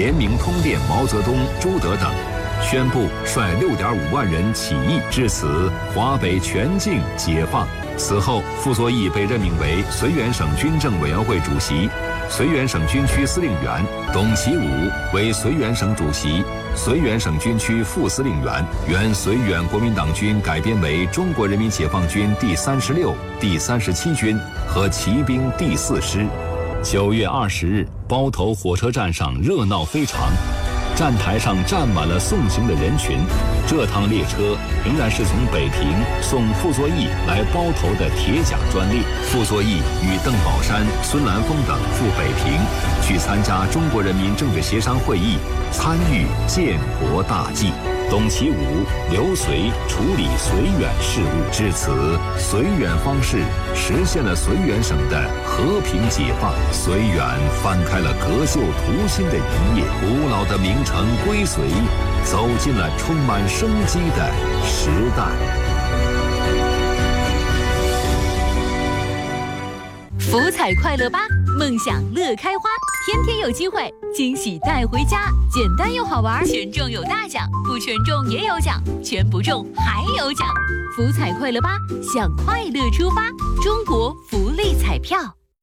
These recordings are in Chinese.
联名通电毛泽东、朱德等，宣布率6.5万人起义，至此华北全境解放。此后，傅作义被任命为绥远省军政委员会主席、绥远省军区司令员，董其武为绥远省主席、绥远省军区副司令员。原绥远国民党军改编为中国人民解放军第36、第37军和骑兵第4师。9月20日，包头火车站上热闹非常，站台上站满了送行的人群。这趟列车仍然是从北平送傅作义来包头的铁甲专列。傅作义与邓宝山、孙兰峰等赴北平，去参加中国人民政治协商会议，参与建国大计。董其武留绥处理绥远事务，至此，绥远方式实现了绥远省的和平解放。绥远翻开了革旧图新的一页，古老的名城归绥，走进了充满生机的时代。 福彩快乐吧，梦想乐开花，天天有机会，惊喜带回家，简单又好玩，全中有大奖，不全中也有奖，全不中还有奖。福彩快乐吧，向快乐出发，中国福利彩票。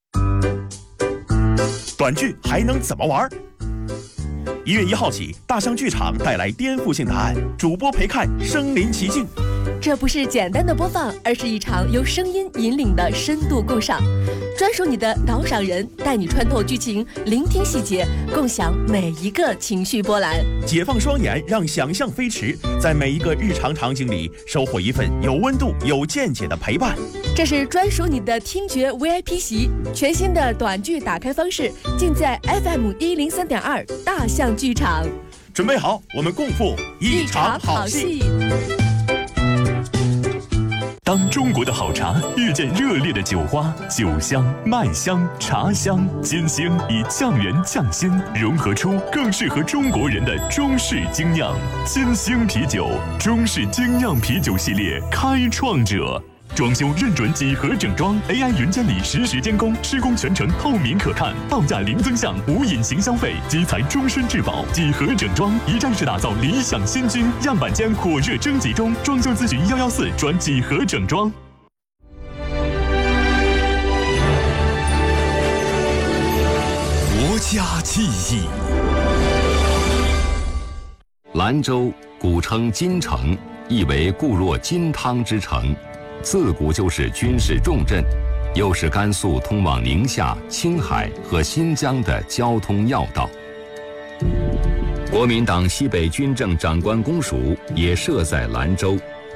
短剧还能怎么玩？1月1号起，大象剧场带来颠覆性答案，主播陪看身临其境。 这不是简单的播放，而是一场由声音引领的深度共赏。专属你的导赏人带你穿透剧情，聆听细节，共享每一个情绪波澜。 解放双眼，让想象飞驰，在每一个日常场景里收获一份有温度、有见解的陪伴。 这是专属你的听觉 VIP 席，全新的短剧打开方式，尽在 FM103.2大象剧场。 准备好，我们共赴一场好戏。 当中国的好茶遇见热烈的酒花，酒香、麦香、茶香、金星以酱园酱鲜融合出更适合中国人的中式精酿。金星啤酒，中式精酿啤酒系列开创者。装修认准几何整装 ，AI 云监理实时监工，施工全程透明可看，报价零增项，无隐形消费，基材终身质保。几何整装一站式打造理想新居，样板间火热征集中，装修咨询114转几何整装。 国家记忆。 兰州古称金城，意为固若金汤之城。自古就是军事重镇，又是甘肃通往宁夏、青海和新疆的交通要道。国民党西北军政长官公署也设在兰州。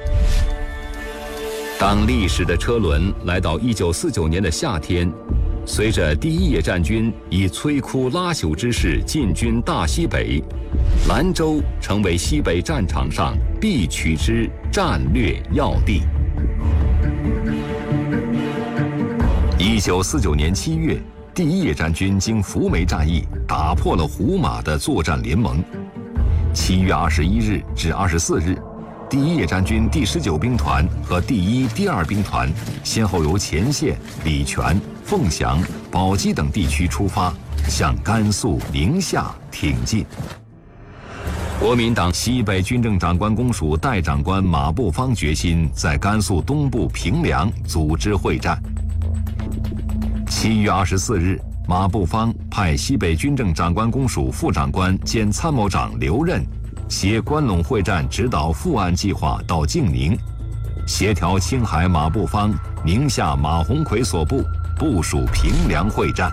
当历史的车轮来到1949年的夏天，随着第一野战军以摧枯拉朽之势进军大西北，兰州成为西北战场上必取之战略要地。1949年7月，第一野战军经扶梅战役打破了胡马的作战联盟。7月21日至24日，第一野战军第19兵团和第1、第2兵团先后由前线、礼泉、凤翔、宝鸡等地区出发，向甘肃、宁夏挺进。国民党西北军政长官公署代长官马步芳决心在甘肃东部平凉组织会战。7月24日，马步芳派西北军政长官公署副长官兼参谋长刘任携关陇会战指导副案计划到晋宁，协调青海马步芳、宁夏马鸿逵所部部署平凉会战。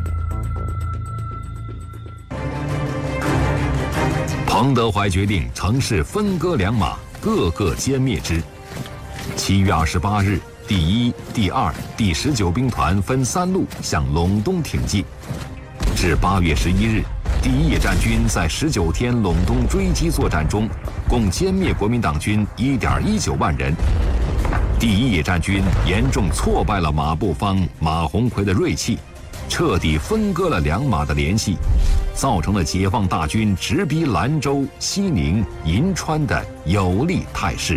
彭德怀决定乘势分割两马，各个歼灭之。7月28日，第1、第2、第19兵团分3路向陇东挺进。至8月11日，第一野战军在19天陇东追击作战中，共歼灭国民党军1.19万人。第一野战军严重挫败了马步芳、马鸿逵的锐气，彻底分割了两马的联系，造成了解放大军直逼兰州、西宁、银川的有利态势。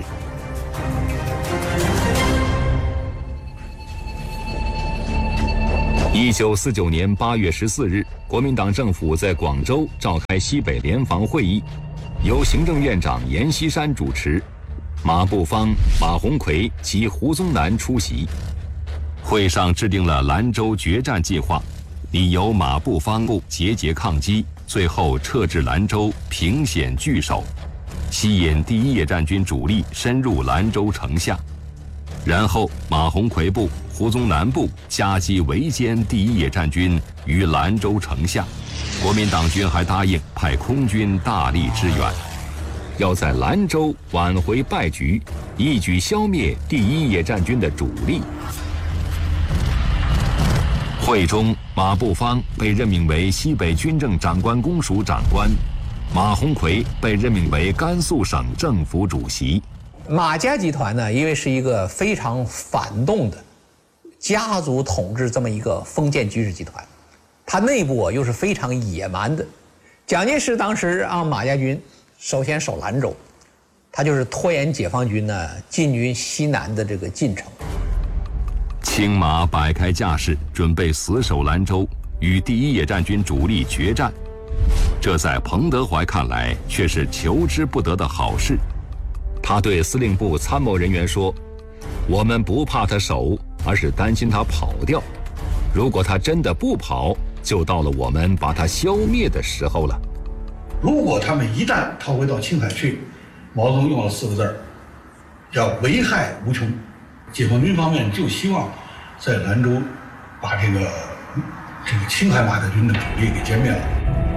1949年8月14日，国民党政府在广州召开西北联防会议，由行政院长阎锡山主持，马步芳、马鸿逵及胡宗南出席。会上制定了兰州决战计划，拟由马步芳部节节抗击，最后撤至兰州，凭险据守，吸引第一野战军主力深入兰州城下。然后马鸿逵部、胡宗南部夹击围歼第一野战军于兰州城下。国民党军还答应派空军大力支援，要在兰州挽回败局，一举消灭第一野战军的主力。会中，马步芳被任命为西北军政长官公署长官，马鸿逵被任命为甘肃省政府主席。 马家集团呢，因为是一个非常反动的家族统治这么一个封建军事集团，它内部又是非常野蛮的。蒋介石当时让马家军首先守兰州，他就是拖延解放军呢进军西南的这个进程。 青马摆开架势，准备死守兰州，与第一野战军主力决战。这在彭德怀看来却是求之不得的好事。他对司令部参谋人员说：“我们不怕他守，而是担心他跑掉。如果他真的不跑，就到了我们把他消灭的时候了。” 如果他们一旦逃回到青海去，毛泽东用了4个字儿，叫危害无穷。解放军方面就希望在兰州把这个青海马家军的主力给歼灭了。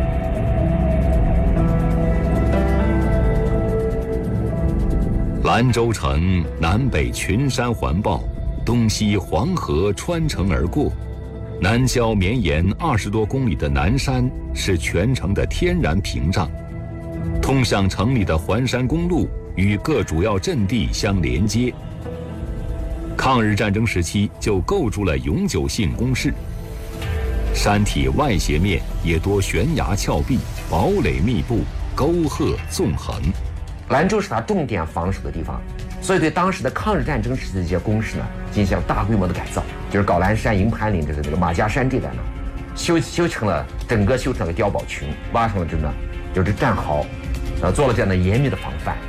兰州城南北群山环抱，东西黄河穿城而过，南郊绵延20多公里的南山是全城的天然屏障，通向城里的环山公路与各主要阵地相连接。抗日战争时期就构筑了永久性工事，山体外斜面也多悬崖峭壁，堡垒密布，沟壑纵横。 兰州是他重点防守的地方，所以对当时的抗日战争时期的这些工事呢，进行大规模的改造，就是高兰山、营盘岭这个马家山地带呢，修成了个碉堡群，挖成了就是战壕，做了这样的严密的防范。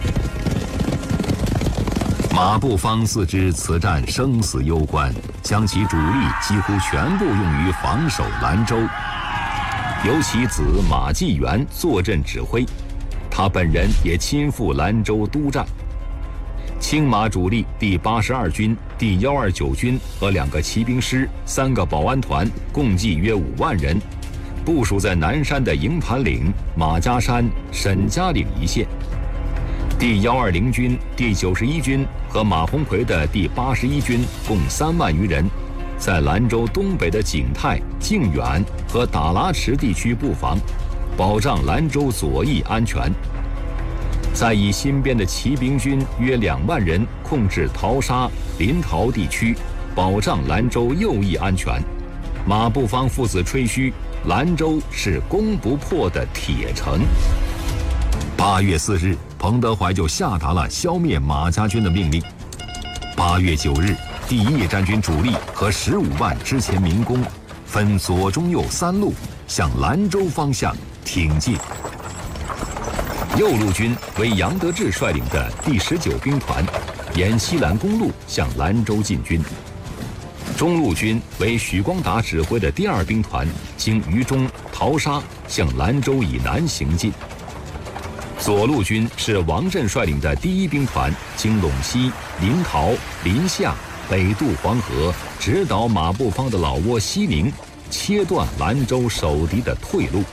马步芳自知此战生死攸关，将其主力几乎全部用于防守兰州，由其子马继元坐镇指挥，他本人也亲赴兰州督战。青马主力第82军、第129军和2个骑兵师、3个保安团，共计约5万人，部署在南山的营盘岭、马家山、沈家岭一线。第120军、第91军和马鸿逵的第81军共3万余人，在兰州东北的景泰、靖远和打拉池地区布防，保障兰州左翼安全。再以新编的骑兵军约2万人控制淘沙、临洮地区，保障兰州右翼安全。马步芳父子吹嘘，兰州是攻不破的铁城。8月4日，彭德怀就下达了消灭马家军的命令。8月9日，第一野战军主力和15万之前民工分左、中、右3路向兰州方向挺进。右路军为杨得志率领的第19兵团，沿西兰公路向兰州进军。中路军为许光达指挥的第2兵团，经渝中、淘沙向兰州以南行进。左路军是王震率领的第1兵团，经陇西、临洮、临夏，北渡黄河，直捣马步芳的老窝西宁，切断兰州守敌的退路。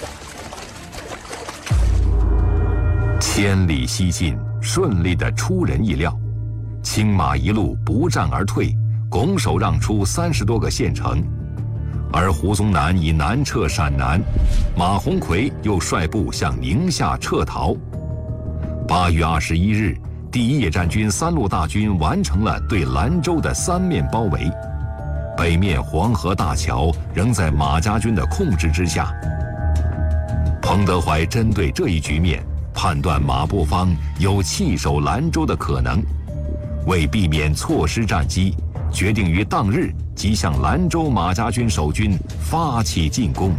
千里西进，顺利的出人意料。青马一路不战而退，拱手让出30多个县城，而胡宗南以南撤陕南，马鸿逵又率部向宁夏撤逃。8月21日，第一野战军3路大军完成了对兰州的3面包围，北面黄河大桥仍在马家军的控制之下。彭德怀针对这一局面，判断马步芳有弃守兰州的可能，为避免错失战机，决定于当日即向兰州马家军守军发起进攻。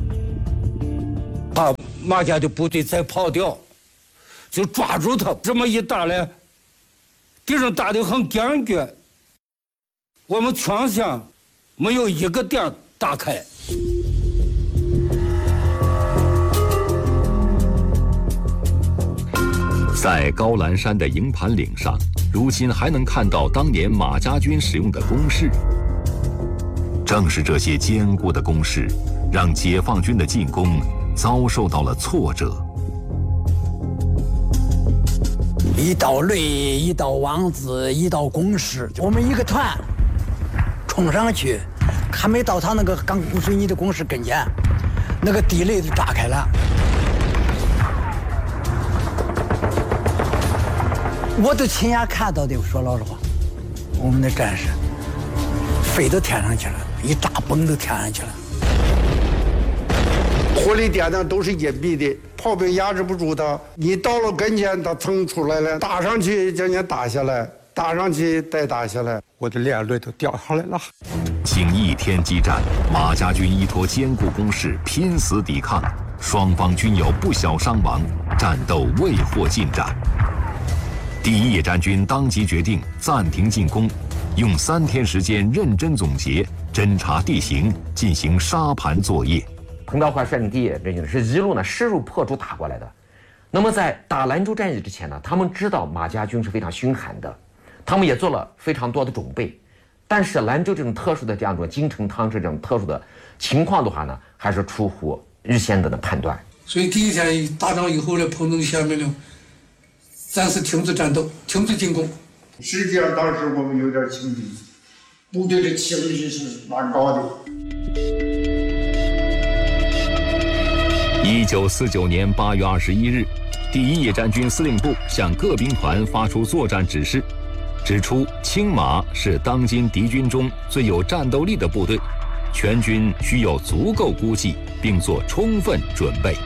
怕马家的部队再跑掉，就抓住他。这么一打来，敌人打得很坚决，我们全线没有一个点打开。 在高兰山的营盘岭上，如今还能看到当年马家军使用的工事。正是这些坚固的工事，让解放军的进攻遭受到了挫折。 一道擂，一道网子，一道工事，我们一个团冲上去，还没到他那个钢骨水泥的工事跟前，那个地雷就炸开了。我都亲眼看到的，说老实话，我们的战士飞到天上去了，一炸崩到天上去了。 火力点的都是隐蔽的，炮兵压制不住他。你到了跟前，他蹭出来了，打上去将你打下来，打上去再打下来，我的眼泪都掉下来了。 经一天激战，马家军依托坚固工事拼死抵抗，双方均有不小伤亡，战斗未获进展。第一野战军当即决定暂停进攻，用3天时间认真总结、侦察地形，进行沙盘作业。 彭德怀率领第一野战军是一路势如破竹打过来的。那么在打兰州战役之前呢，他们知道马家军是非常凶悍的，他们也做了非常多的准备。但是兰州这种特殊的这样一种京城汤池这种特殊的情况的话呢，还是出乎预先的判断。 所以第一天打仗以后呢，彭总下命令暂时停止战斗，停止进攻。 实际上当时我们有点轻敌，部队的情绪是蛮高的。 1949年8月21日，第一野战军司令部向各兵团发出作战指示，指出青马是当今敌军中最有战斗力的部队，全军需有足够估计，并做充分准备。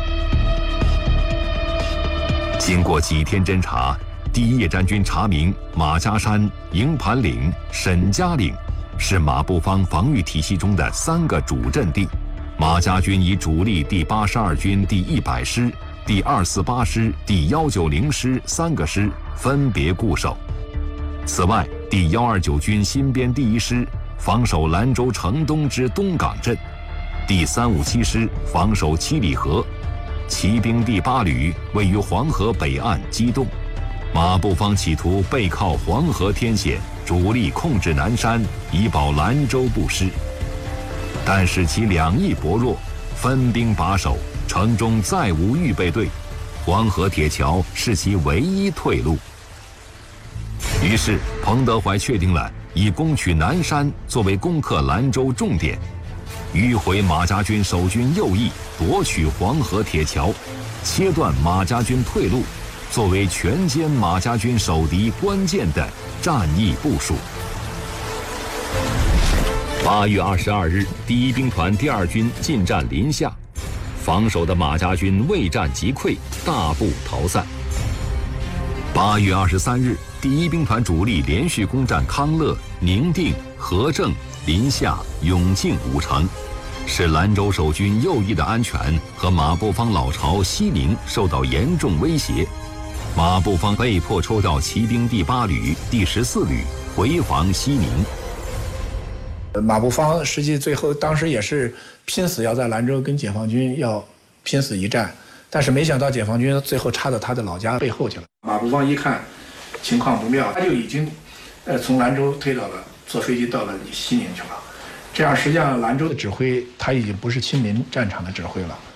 经过几天侦查，第一野战军查明马家山、营盘岭、沈家岭是马步芳防御体系中的3个主阵地。马家军以主力第82军第100师、第248师、第190师3个师分别固守。此外，第129军新编第1师防守兰州城东之东港镇，第357师防守七里河，骑兵第8旅位于黄河北岸机动。马步芳企图背靠黄河天险，主力控制南山，以保兰州不失。但是其两翼薄弱，分兵把守，城中再无预备队，黄河铁桥是其唯一退路。于是，彭德怀确定了以攻取南山作为攻克兰州重点，迂回马家军守军右翼，夺取黄河铁桥，切断马家军退路，作为全歼马家军守敌关键的战役部署。8月22日，第一兵团第2军进占临夏，防守的马家军未战即溃，大部逃散。8月23日，第一兵团主力连续攻占康乐、宁定、和正、临夏、永靖5城，使兰州守军右翼的安全和马步芳老巢西宁受到严重威胁。马步芳被迫抽调骑兵第8旅、第14旅回防西宁。 马步芳实际最后当时也是拼死要在兰州跟解放军要拼死一战，但是没想到解放军最后插到他的老家背后去了。马步芳一看情况不妙，他就已经从兰州推到了，坐飞机到了西宁去了。这样实际上兰州的指挥他已经不是亲临战场的指挥了。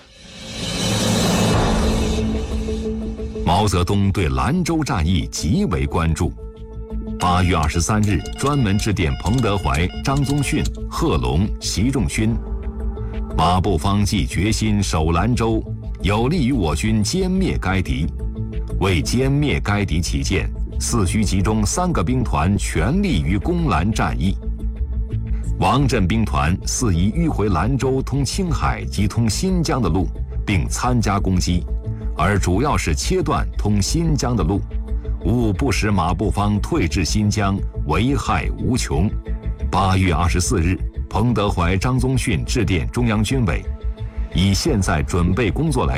毛泽东对兰州战役极为关注。8月23日，专门致电彭德怀、张宗逊、贺龙、习仲勋。马步芳既决心守兰州，有利于我军歼灭该敌。为歼灭该敌起见，似需集中3个兵团全力于攻兰战役。王震兵团似宜迂回兰州通青海及通新疆的路，并参加攻击，而主要是切断通新疆的路，务不使马步芳退至新疆，危害无穷。 8月24日，彭德怀、张宗逊致电中央军委，以现在准备工作来